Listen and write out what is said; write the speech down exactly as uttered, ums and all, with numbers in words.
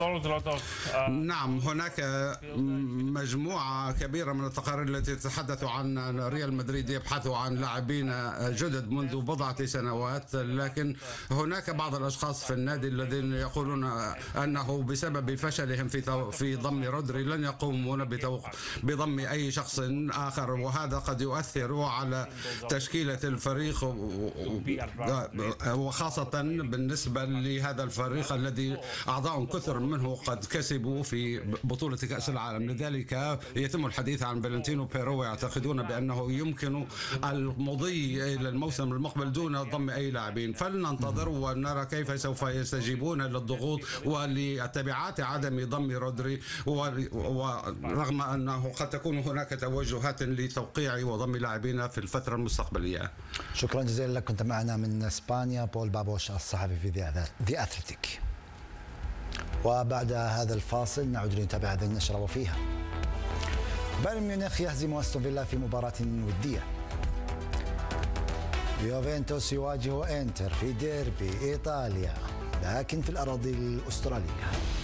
نعم، هناك مجموعة كبيرة من التقارير التي تتحدث عن ريال مدريد يبحث عن لاعبين جدد منذ بضعة سنوات، لكن هناك بعض الأشخاص في النادي الذين يقولون أنه بسبب فشلهم في في ضم رودري لن يقومون بضم أي شخص آخر، وهذا قد يؤثر على تشكيلة الفريق، وخاصة بالنسبة لهذا الفريق الذي أعضاء كثر منه قد كسبوا في بطولة كأس العالم. لذلك يتم الحديث عن فالنتينو بيرو، ويعتقدون بأنه يمكن المضي إلى الموسم المقبل دون ضم أي لاعبين. فلننتظر ونرى كيف سوف يستجيبون للضغوط ولتبعات عدم ضم رودري، ورغم أنه قد تكون هناك توجهات لتوقيع وضم لاعبين في الفترة المستقبلية. شكرا جزيلا لك. كنت معنا من اسبانيا بول بابوش الصحفي في ذا أثليتيك. وبعد هذا الفاصل نعود لنتابع هذه النشرة وفيها: بايرن ميونخ يهزم أستون فيلا في مباراة ودية. يوفنتوس يواجه انتر في ديربي إيطاليا لكن في الأراضي الأسترالية.